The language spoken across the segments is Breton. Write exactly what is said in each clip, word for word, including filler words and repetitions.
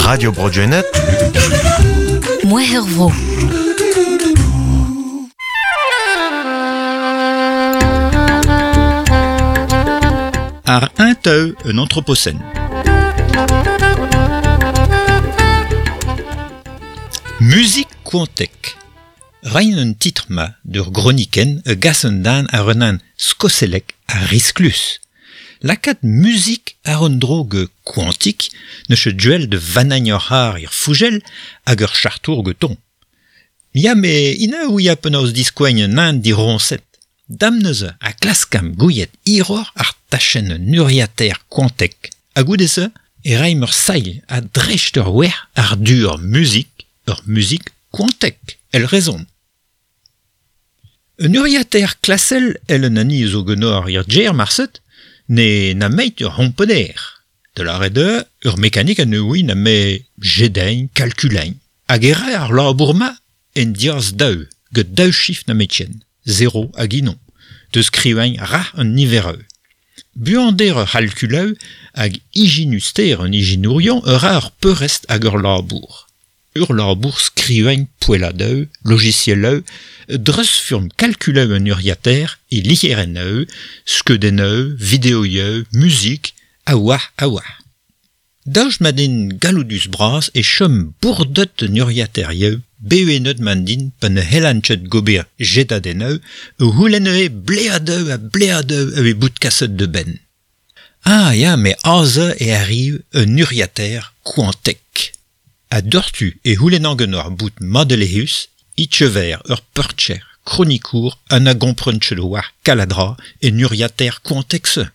Radio Broadgenet. Moi Hervro. Ar un teu un anthropocène. Musique quantek. Rein un titre ma dur groniken e gassendan a renan skoselek a risklus. Lakat musique a ron droge quantique ne che duel de vanagnor har ir fougel hag ur chartour geton. Ya me ina ou ya penaos diskoign nan di ronset. Damneze a klaskam gouillet iror ar tachen un uriater quantek. A goudese e reim ur sail a drecht ur wer ar dur musique, ur musique quantek. El raison. Un uriater klassel el un ani zo genor ir djer marset, ne na meit ur hompeder. De la rede, ur mécanique a neui na me jedein, calculein. Hag ere ar labourma en diaz daou, get daou chif na metien. Zéro hag inon. De skrivañ ra un nivereux. Buander ur halkuleu hag iginuster un iginourion ur ar peurest hag ur labour. Ur labour skrivañ poeladeu, logicieleu, dreus furm kalkuleu un uriater e lihereneu, skedeneu, videoyeu, musique, a oa a oa. Daouj madin galoudus bras e chom bourdet un uriaterieu, beuenot mandin pen e helanchet gober jetadeneu, e houleneu bleadeu a bleadeu e bout kasset de ben. Ah ya, me aze e arrive un uriater quantek. A dortu e houlenangenor bout madelehus, itchever ur percher, chronicour, an agomprencheloa, caladra, et nuriater quantexe.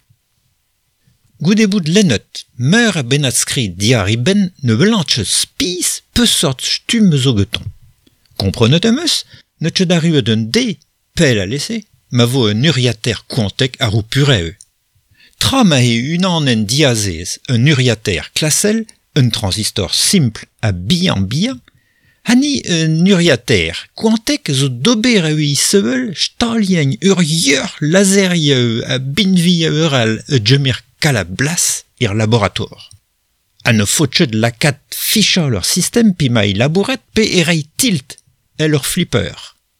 Goudebout lennet, meur a benat skrid diar iben ne belanche spis peu sort stum zogeton. Comprenet emeus, ne tchedaru d'un dé, pel a laissé, ma vo un uriater quantek a roupureu. Tra ma e unan en diazez un uriater klassel, un transistor simple a bihan bihan, hani un uriater quantek zo dober a ui sevel stalien ur yeur lazerieu a binvi a eural e djemir kala blas ir laboratoire. A ne fotchet lakat ficha leur système pi ma i labouret pe erei tilt el ur flipper.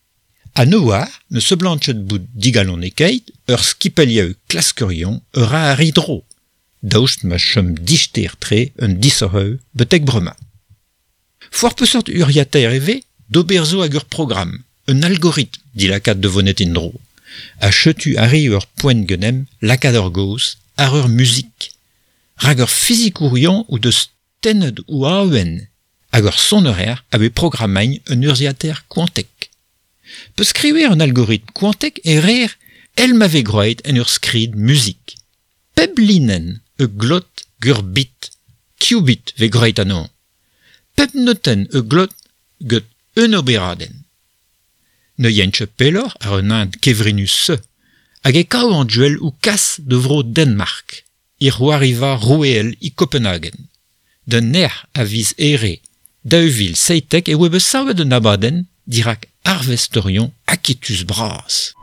A neoa ne se blanchet bout digalon ekeit ur skipelieu klaskurion ur a ar hydro. Daoust ma chom dichter tre un disoreu betek brema. Foar peu sort uriater eve, d'oberzo hag ur program, un algorithme, dit lakat de vonet indro. A chetu ari ur poent genem, lakat ur goz, ar ur musique. Rag ur fizikourion ou de stened ou aouen, hag ur sonorer ave programañ un uriater quantek. Peu skriver un algorithme quantek e rer el m'ave groet en ur skrid musique. Peb linen, e glot gur bit, qubit ve groet anon. Pep noten e glot get un oberaden. Ne yentche pelor ar un ind kevrinus se, hag e kao an duel ou kas de vro Denmark, ir roariva roueel i Copenhagen. De ner a viz ere, daeuvil seitek e webe savet un abaden, dirak arvesterion akitus bras.